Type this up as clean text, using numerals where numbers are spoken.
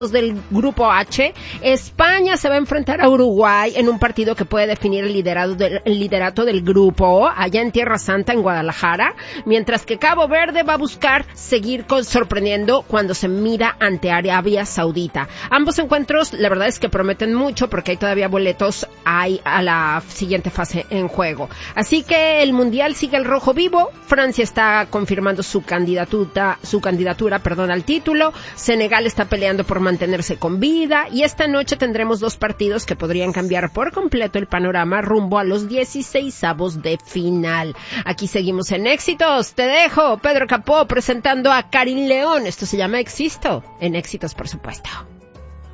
del grupo H, España se va a enfrentar a Uruguay en un partido que puede definir el liderato del grupo allá en Tierra Santa, en Guadalajara, mientras que Cabo Verde va a buscar seguir sorprendiendo cuando se mida ante Arabia Saudita. Ambos encuentros, la verdad es que prometen mucho porque hay todavía boletos a la siguiente fase en juego. Así que el Mundial sigue el rojo vivo. Francia está confirmando su candidatura, al título. Senegal está peleando por mantenerse con vida, y esta noche tendremos dos partidos que podrían cambiar por completo el panorama rumbo a los 16avos de final. Aquí seguimos en Éxitos. Te dejo, Pedro Capó presentando a Karin León. Esto se llama Existo, en Éxitos, por supuesto.